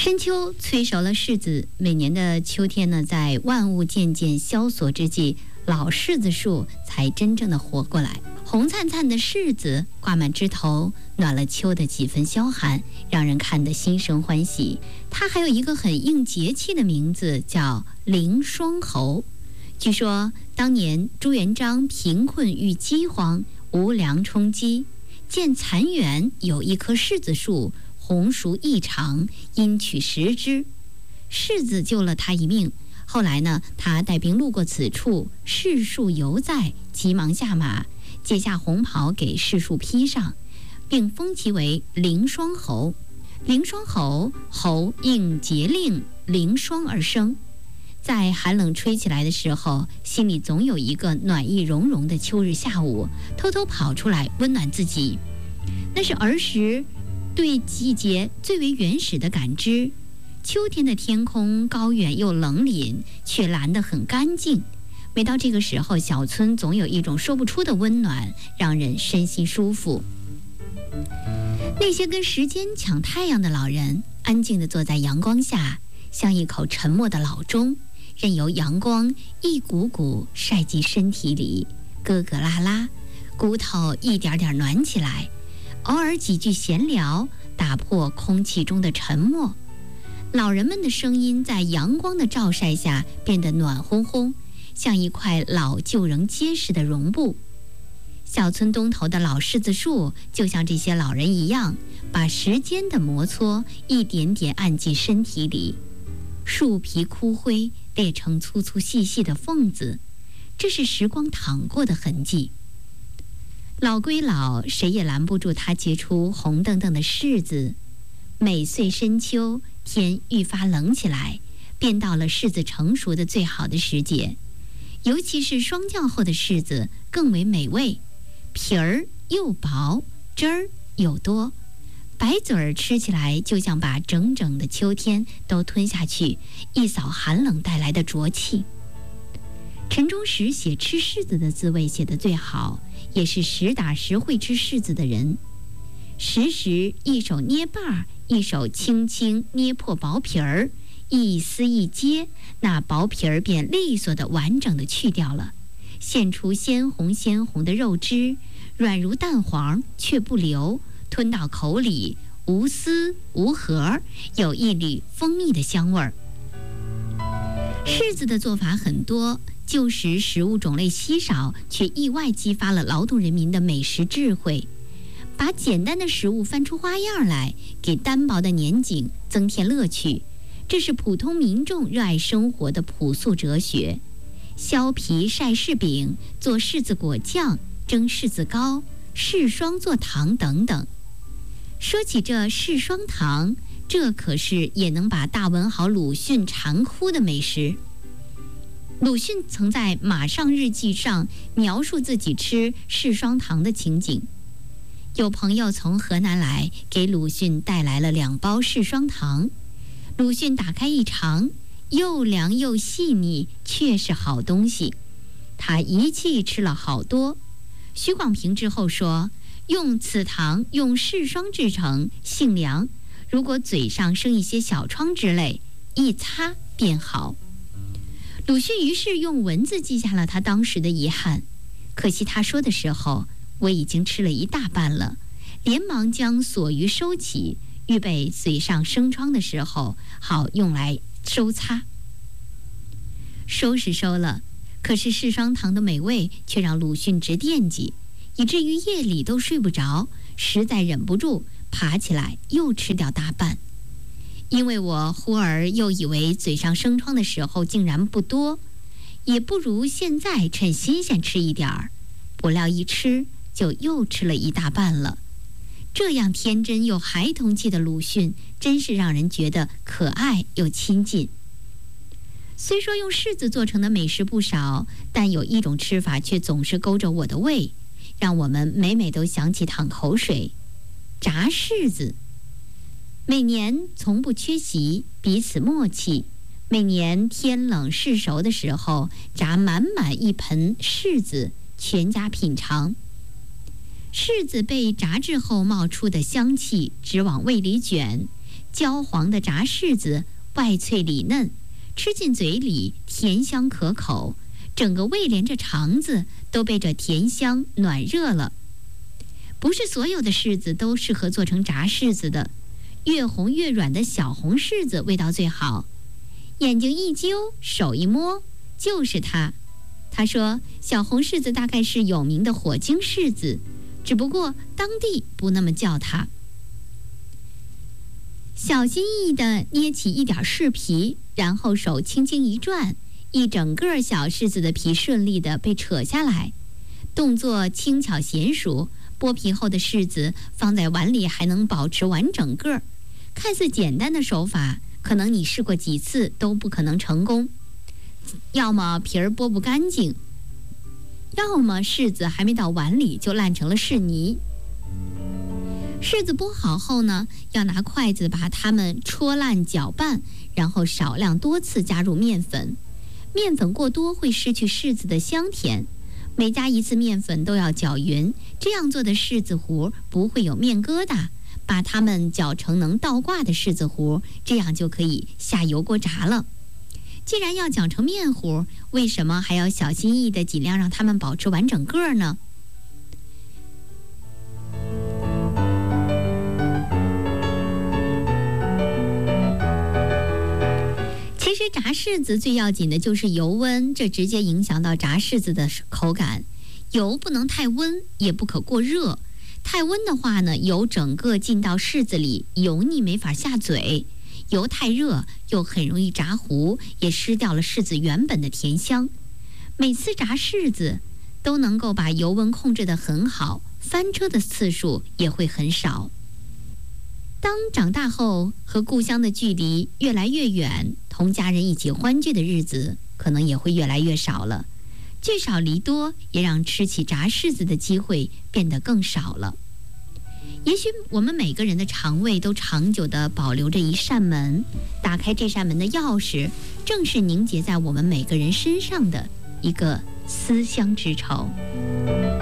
深秋催熟了柿子，每年的秋天呢，在万物渐渐萧索之际，老柿子树才真正的活过来。红灿灿的柿子挂满枝头，暖了秋的几分萧寒，让人看得心生欢喜。它还有一个很应节气的名字，叫凌霜侯。据说当年朱元璋贫困遇饥荒，无粮充饥，见残垣有一棵柿子树，红熟异常，因取食之，柿子救了他一命。后来呢，他带兵路过此处，柿树犹在，急忙下马，解下红袍给柿树披上，并封其为凌霜侯。凌霜侯，侯应节令凌霜而生。在寒冷吹起来的时候，心里总有一个暖意融融的秋日下午，偷偷跑出来温暖自己。那是儿时对季节最为原始的感知。秋天的天空高远又冷凜，却蓝得很干净。每到这个时候，小村总有一种说不出的温暖，让人身心舒服。那些跟时间抢太阳的老人，安静地坐在阳光下，像一口沉默的老钟，任由阳光一股股晒进身体里，咯咯啦啦，骨头一点点暖起来。偶尔几句闲聊，打破空气中的沉默。老人们的声音在阳光的照晒下变得暖烘烘，像一块老旧仍结实的绒布。小村东头的老柿子树就像这些老人一样，把时间的摩擦一点点按进身体里，树皮枯灰，裂成粗粗细细的缝子，这是时光淌过的痕迹。老归老，谁也拦不住它结出红澄澄的柿子。每岁深秋，天愈发冷起来，便到了柿子成熟的最好的时节。尤其是霜降后的柿子更为美味，皮儿又薄，汁儿又多，白嘴儿吃起来就像把整整的秋天都吞下去，一扫寒冷带来的浊气。陈忠实写吃柿子的滋味写得最好，也是实打实会吃柿子的人。时时一手捏把儿，一手轻轻捏破薄皮儿，一撕一揭，那薄皮儿便利索的完整的去掉了，现出鲜红鲜红的肉汁，软如蛋黄却不流，吞到口里无丝无核，有一缕蜂蜜的香味儿。柿子的做法很多，旧时食物种类稀少，却意外激发了劳动人民的美食智慧，把简单的食物翻出花样来，给单薄的年景增添乐趣。这是普通民众热爱生活的朴素哲学。削皮晒柿饼，做柿子果酱，蒸柿子糕，柿霜做糖等等。说起这柿霜糖，这可是也能把大文豪鲁迅馋哭的美食。鲁迅曾在《马上日记》上描述自己吃柿霜糖的情景。有朋友从河南来，给鲁迅带来了2包柿霜糖。鲁迅打开一尝，又凉又细腻，确是好东西。他一气吃了好多。许广平之后说，用此糖用柿霜制成，性凉，如果嘴上生一些小疮之类，一擦便好。鲁迅于是用文字记下了他当时的遗憾。可惜他说的时候，我已经吃了一大半了，连忙将所余收起，预备嘴上生疮的时候好用来收擦。收是收了，可是柿霜糖的美味却让鲁迅直惦记，以至于夜里都睡不着，实在忍不住爬起来又吃掉大半。因为我忽而又以为嘴上生疮的时候竟然不多，也不如现在趁新鲜吃一点儿，不料一吃就又吃了一大半了。这样天真又孩童气的鲁迅，真是让人觉得可爱又亲近。虽说用柿子做成的美食不少，但有一种吃法却总是勾着我的胃，让我们每每都想起淌口水。炸柿子，每年从不缺席，彼此默契。每年天冷柿熟的时候，炸满满一盆柿子，全家品尝。柿子被炸制后冒出的香气直往胃里卷， 焦黄的炸柿子外脆里嫩，吃进嘴里甜香可口，整个胃连着肠子都被这甜香暖热了。不是所有的柿子都适合做成炸柿子的，越红越软的小红柿子味道最好。眼睛一揪，手一摸，就是它。他说小红柿子大概是有名的火晶柿子，只不过当地不那么叫它。小心翼翼地捏起一点柿皮，然后手轻轻一转，一整个小柿子的皮顺利地被扯下来，动作轻巧娴熟。剥皮后的柿子放在碗里还能保持完整个，看似简单的手法，可能你试过几次都不可能成功。要么皮儿剥不干净，要么柿子还没到碗里就烂成了柿泥。柿子剥好后呢，要拿筷子把它们戳烂搅拌，然后少量多次加入面粉。面粉过多会失去柿子的香甜，每加一次面粉都要搅匀，这样做的柿子糊不会有面疙瘩。把它们搅成能倒挂的柿子糊，这样就可以下油锅炸了。既然要搅成面糊，为什么还要小心翼翼地尽量让它们保持完整个呢？其实炸柿子最要紧的就是油温，这直接影响到炸柿子的口感。油不能太温，也不可过热。太温的话呢，油整个进到柿子里，油腻没法下嘴；油太热又很容易炸糊，也失掉了柿子原本的甜香。每次炸柿子都能够把油温控制得很好，翻车的次数也会很少。当长大后，和故乡的距离越来越远，同家人一起欢聚的日子可能也会越来越少了。聚少离多，也让吃起炸柿子的机会变得更少了。也许我们每个人的肠胃都长久地保留着一扇门，打开这扇门的钥匙，正是凝结在我们每个人身上的一个思乡之愁。